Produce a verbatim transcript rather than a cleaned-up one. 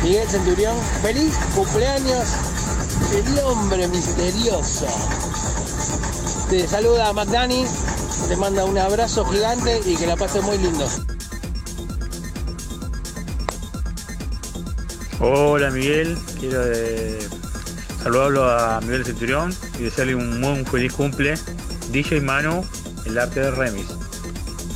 Miguel Centurión, feliz cumpleaños, el hombre misterioso. Te saluda McDani, te manda un abrazo gigante y que la pases muy lindo. Hola Miguel, quiero eh, saludarlo a Miguel Centurión y desearle un muy feliz cumple. D J Manu, el arte de remix.